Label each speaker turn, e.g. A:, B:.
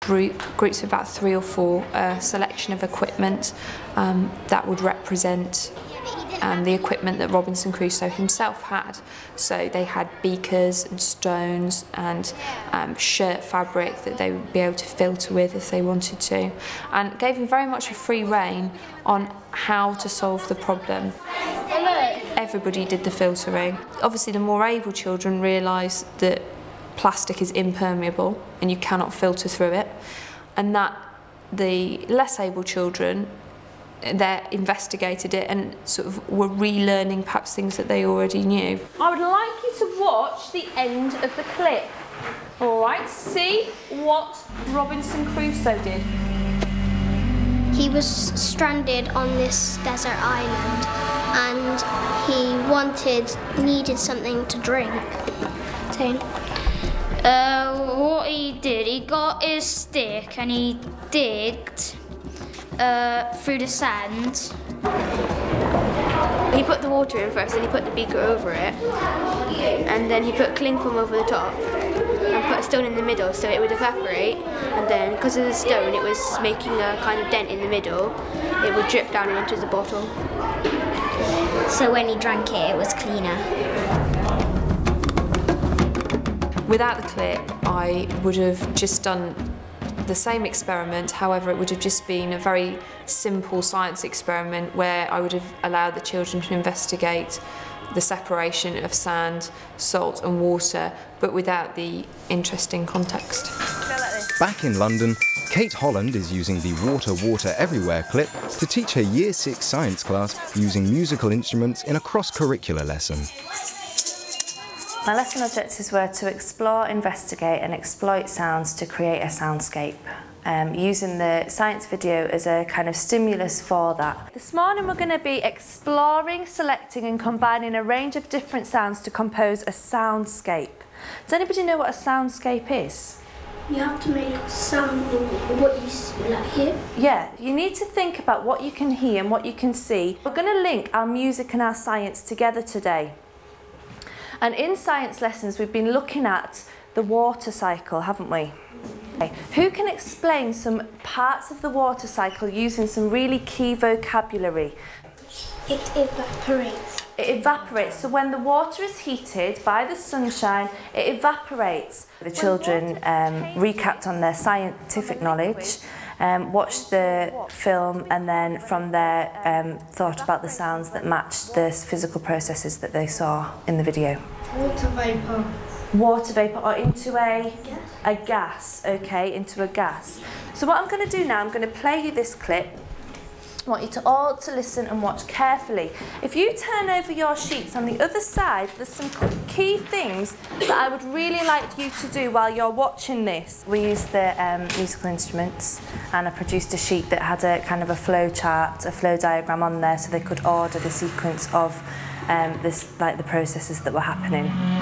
A: Groups of about 3 or 4, a selection of equipment that would represent the equipment that Robinson Crusoe himself had. So they had beakers and stones and shirt fabric that they would be able to filter with if they wanted to, and gave him very much a free rein on how to solve the problem. Everybody did the filtering. Obviously the more able children realised that plastic is impermeable and you cannot filter through it, and that the less able children, they investigated it and sort of were relearning perhaps things that they already knew.
B: I would like you to watch the end of the clip. All right, see what Robinson Crusoe did.
C: He was stranded on this desert island and he needed something to drink.
D: What he did, he got his stick and he digged through the sand.
E: He put the water in first, then he put the beaker over it, and then he put cling film over the top and put a stone in the middle so it would evaporate, and then because of the stone it was making a kind of dent in the middle, it would drip down into the bottle.
C: So when he drank it, it was cleaner.
A: Without the clip, I would have just done the same experiment, however it would have just been a very simple science experiment where I would have allowed the children to investigate the separation of sand, salt and water, but without the interesting context.
F: Back in London, Kate Holland is using the Water, Water Everywhere clip to teach her Year 6 science class using musical instruments in a cross-curricular lesson.
G: My lesson objectives were to explore, investigate and exploit sounds to create a soundscape, using the science video as a kind of stimulus for that.
B: This morning we're going to be exploring, selecting and combining a range of different sounds to compose a soundscape. Does anybody know what a soundscape is?
C: You have to make a sound of what you hear.
B: Yeah, you need to think about what you can hear and what you can see. We're going to link our music and our science together today. And in science lessons we've been looking at the water cycle, haven't we? Okay. Who can explain some parts of the water cycle using some really key vocabulary?
C: It evaporates.
B: It evaporates, so when the water is heated by the sunshine, it evaporates. The children recapped on their scientific knowledge, watched the film and then from there thought about the sounds that matched the physical processes that they saw in the video.
C: Water vapour.
B: Water vapour, or into a gas, okay, into a gas. So what I'm going to do now, I'm going to play you this clip. I want you to all to listen and watch carefully. If you turn over your sheets on the other side, there's some key things that I would really like you to do while you're watching this. We used the musical instruments and I produced a sheet that had a kind of a flow chart, a flow diagram on there so they could order the sequence of the processes that were happening.